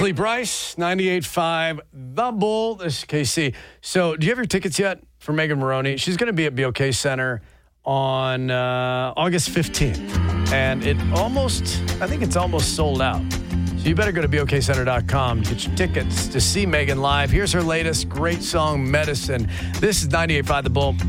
Lee Brice, 98.5 The Bull. This is KC. So, do you have your tickets yet for Megan Moroney? She's going to be at BOK Center on August 15th. And I think it's almost sold out. So you better go to BOKCenter.com to get your tickets to see Megan live. Here's her latest great song, Medicine. This is 98.5 The Bull.